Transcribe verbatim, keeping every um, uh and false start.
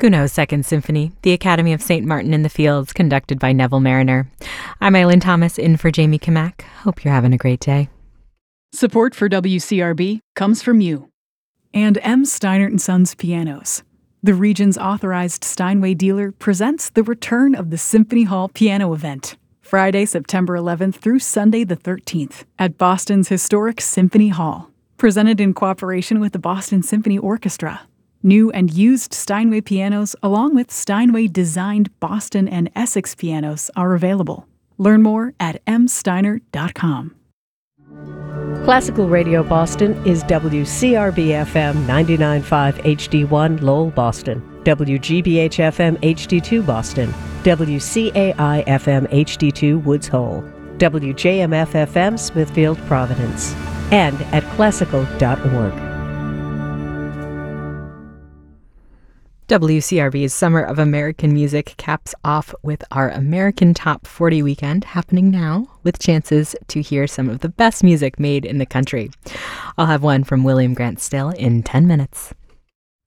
Gounod's Second Symphony, the Academy of Saint Martin in the Fields, conducted by Neville Mariner. I'm Eileen Thomas, in for Jamie Kamak. Hope you're having a great day. Support for W C R B comes from you. And M. Steinert and Sons Pianos. The region's authorized Steinway dealer presents the return of the Symphony Hall Piano Event, Friday, September eleventh through Sunday the thirteenth, at Boston's historic Symphony Hall. Presented in cooperation with the Boston Symphony Orchestra. New and used Steinway pianos, along with Steinway-designed Boston and Essex pianos, are available. Learn more at m steiner dot com. Classical Radio Boston is W C R B F M ninety-nine point five H D one Lowell, Boston, W G B H F M H D two Boston, W C A I F M H D two Woods Hole, W J M F F M Smithfield, Providence, and at classical dot org. W C R B's Summer of American Music caps off with our American Top forty weekend happening now, with chances to hear some of the best music made in the country. I'll have one from William Grant Still in ten minutes.